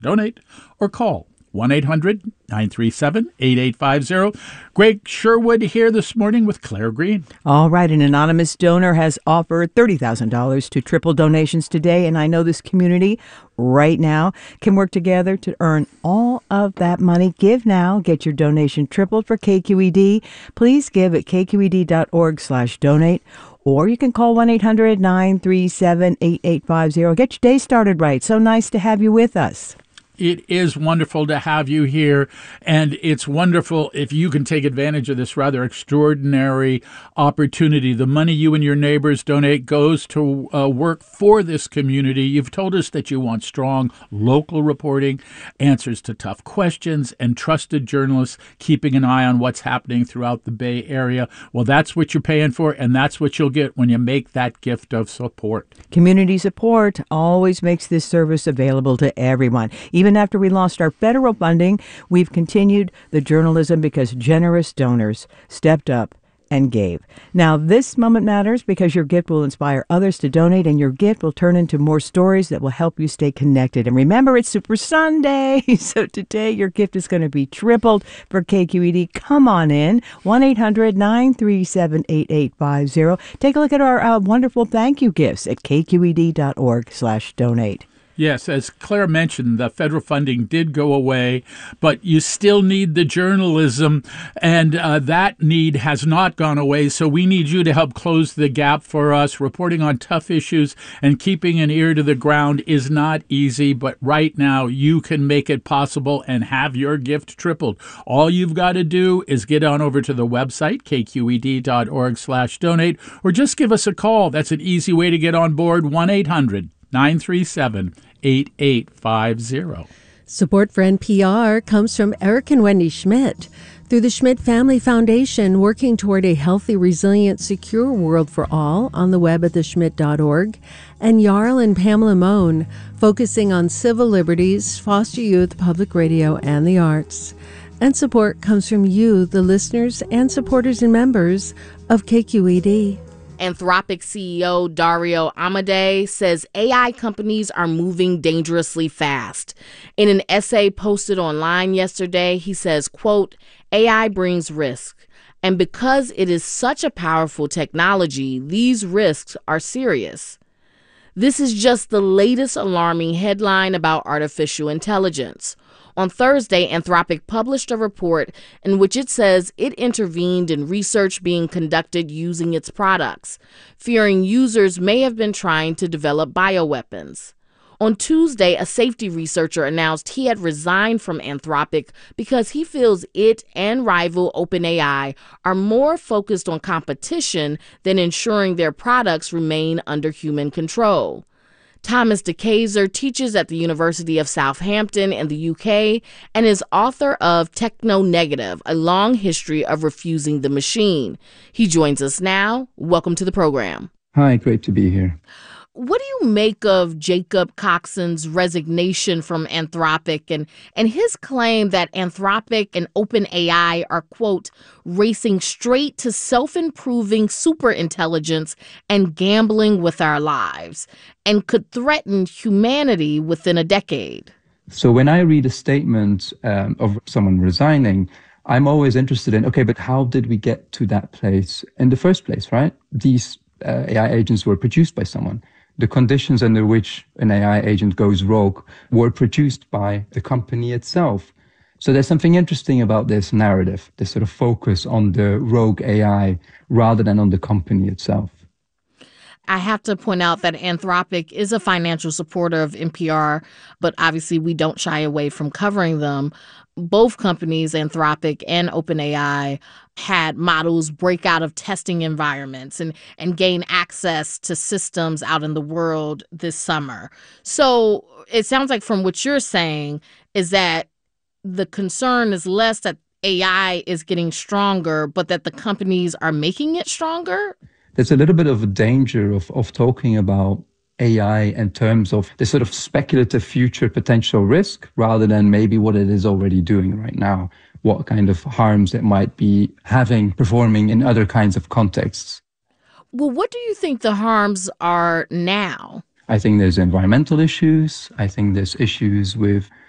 donate or call 1-800-937-8850. Greg Sherwood here this morning with Claire Green. All right, an anonymous donor has offered $30,000 to triple donations today, and I know this community right now can work together to earn all of that money. Give now. Get your donation tripled for KQED. Please give at kqed.org/donate. Or you can call 1-800-937-8850. Get your day started right. So nice to have you with us. It is wonderful to have you here, and it's wonderful if you can take advantage of this rather extraordinary opportunity. The money you and your neighbors donate goes to work for this community. You've told us that you want strong local reporting, answers to tough questions, and trusted journalists keeping an eye on what's happening throughout the Bay Area. Well, that's what you're paying for, and that's what you'll get when you make that gift of support. Community support always makes this service available to everyone. Even after we lost our federal funding, we've continued the journalism because generous donors stepped up and gave. Now, this moment matters because your gift will inspire others to donate, and your gift will turn into more stories that will help you stay connected. And remember, it's Super Sunday, so today your gift is going to be tripled for KQED. Come on in, 1-800-937-8850. Take a look at our wonderful thank you gifts at kqed.org/donate. Yes, as Claire mentioned, the federal funding did go away, but you still need the journalism, and that need has not gone away. So we need you to help close the gap for us. Reporting on tough issues and keeping an ear to the ground is not easy, but right now you can make it possible and have your gift tripled. All you've got to do is get on over to the website, kqed.org/donate, or just give us a call. That's an easy way to get on board, 1-800-937-8850. Support for NPR comes from Eric and Wendy Schmidt. Through the Schmidt Family Foundation, working toward a healthy, resilient, secure world for all on the web at theschmidt.org. And Jarl and Pamela Mohn, focusing on civil liberties, foster youth, public radio, and the arts. And support comes from you, the listeners and supporters and members of KQED. Anthropic CEO Dario Amodei says AI companies are moving dangerously fast. In an essay posted online yesterday, he says, quote, AI brings risk. And because it is such a powerful technology, these risks are serious. This is just the latest alarming headline about artificial intelligence. On Thursday, Anthropic published a report in which it says it intervened in research being conducted using its products, fearing users may have been trying to develop bioweapons. On Tuesday, a safety researcher announced he had resigned from Anthropic because he feels it and rival OpenAI are more focused on competition than ensuring their products remain under human control. Thomas DeKaiser teaches at the University of Southampton in the UK and is author of Techno-Negative, a long history of refusing the machine. He joins us now. Welcome to the program. Hi, great to be here. What do you make of Jacob Coxon's resignation from Anthropic and his claim that Anthropic and OpenAI are, quote, racing straight to self-improving superintelligence and gambling with our lives and could threaten humanity within a decade? So when I read a statement of someone resigning, I'm always interested in, okay, but how did we get to that place in the first place, right? These AI agents were produced by someone. The conditions under which an AI agent goes rogue were produced by the company itself. So there's something interesting about this narrative, this sort of focus on the rogue AI rather than on the company itself. I have to point out that Anthropic is a financial supporter of NPR, but obviously we don't shy away from covering them. Both companies, Anthropic and OpenAI, had models break out of testing environments and gain access to systems out in the world this summer. So it sounds like from what you're saying is that the concern is less that AI is getting stronger, but that the companies are making it stronger? There's a little bit of a danger of talking about AI in terms of the sort of speculative future potential risk rather than maybe what it is already doing right now, what kind of harms it might be having, performing in other kinds of contexts. Well, what do you think the harms are now? I think there's environmental issues. I think there's issues with